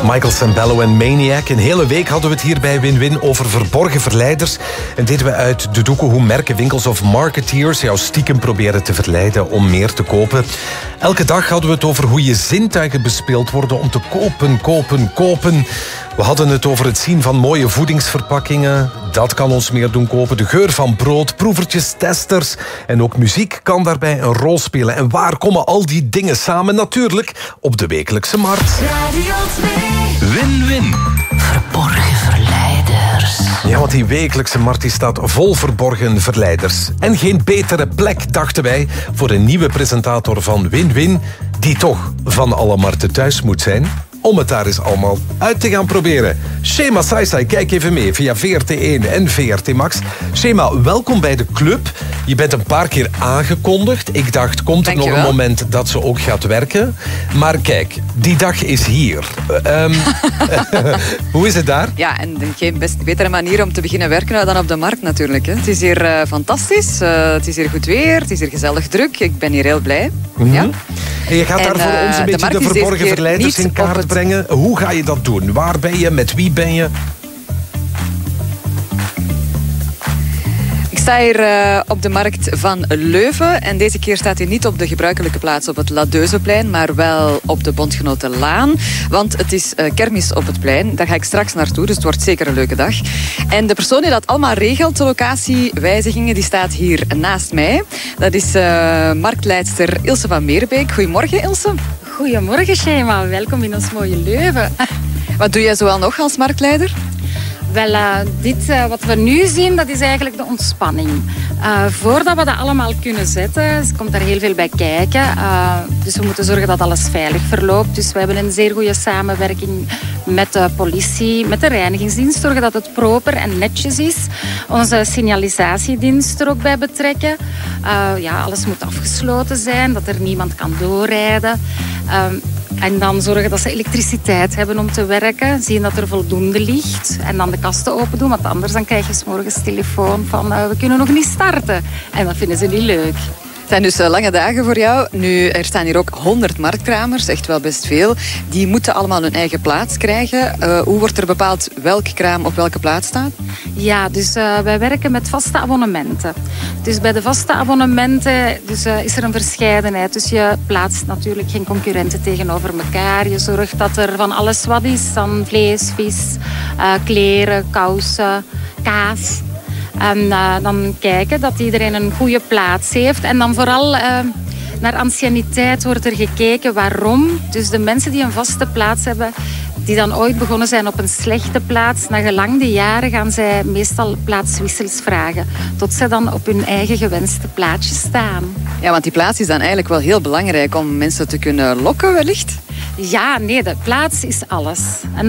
Michael Sembello en Maniac. Een hele week hadden we het hier bij Win-Win over verborgen verleiders. En deden we uit de doeken hoe merken, winkels of marketeers jou stiekem proberen te verleiden om meer te kopen. Elke dag hadden we het over hoe je zintuigen bespeeld worden om te kopen. We hadden het over het zien van mooie voedingsverpakkingen. Dat kan ons meer doen kopen. De geur van brood, proevertjes, testers. En ook muziek kan daarbij een rol spelen. En waar komen al die dingen samen? Natuurlijk op de wekelijkse markt. Radio 2. Win-Win. Verborgen verleiders. Ja, want die wekelijkse markt die staat vol verborgen verleiders. En geen betere plek, dachten wij, voor een nieuwe presentator van Win-Win, die toch van alle markten thuis moet zijn, om het daar eens allemaal uit te gaan proberen. Shema Saisai, kijk even mee via VRT1 en VRT Max. Shema, welkom bij de club. Je bent een paar keer aangekondigd. Ik dacht, komt er nog een moment dat ze ook gaat werken? Maar kijk, die dag is hier. Hoe is het daar? Ja, en geen betere manier om te beginnen werken dan op de markt natuurlijk. Hè. Het is hier fantastisch. Het is hier goed weer. Het is hier gezellig druk. Ik ben hier heel blij. Mm-hmm. Ja. En je gaat daar voor ons een beetje de verborgen verleiders in kaart brengen. Hoe ga je dat doen? Waar ben je? Met wie ben je? Ik sta hier op de markt van Leuven. En deze keer staat hij niet op de gebruikelijke plaats op het Ladeuzeplein, maar wel op de Bondgenotenlaan. Want het is kermis op het plein. Daar ga ik straks naartoe, dus het wordt zeker een leuke dag. En de persoon die dat allemaal regelt, de locatiewijzigingen, die staat hier naast mij. Dat is marktleidster Ilse van Meerbeek. Goedemorgen, Ilse. Goedemorgen, Shema. Welkom in ons mooie Leuven. Wat doe jij zoal nog als marktleider? Wel, dit wat we nu zien, dat is eigenlijk de ontspanning. Voordat we dat allemaal kunnen zetten, komt er heel veel bij kijken. Dus we moeten zorgen dat alles veilig verloopt. Dus we hebben een zeer goede samenwerking met de politie, met de reinigingsdienst. Zorgen dat het proper en netjes is. Onze signalisatiedienst er ook bij betrekken. Alles moet afgesloten zijn, dat er niemand kan doorrijden. En dan zorgen dat ze elektriciteit hebben om te werken. Zien dat er voldoende ligt. En dan de kasten open doen. Want anders dan krijg je 's morgens telefoon van we kunnen nog niet starten. En dat vinden ze niet leuk. Het zijn dus lange dagen voor jou. Nu, er staan hier ook 100 marktkramers, echt wel best veel. Die moeten allemaal hun eigen plaats krijgen. Hoe wordt er bepaald welk kraam op welke plaats staat? Ja, dus wij werken met vaste abonnementen. Dus bij de vaste abonnementen is er een verscheidenheid. Dus je plaatst natuurlijk geen concurrenten tegenover elkaar. Je zorgt dat er van alles wat is. Dan vlees, vis, kleren, kousen, kaas. En dan kijken dat iedereen een goede plaats heeft. En dan vooral naar anciëniteit wordt er gekeken. Waarom? Dus de mensen die een vaste plaats hebben, die dan ooit begonnen zijn op een slechte plaats, na gelang de jaren gaan zij meestal plaatswissels vragen. Tot zij dan op hun eigen gewenste plaatsje staan. Ja, want die plaats is dan eigenlijk wel heel belangrijk om mensen te kunnen lokken wellicht. Ja, nee, de plaats is alles. Een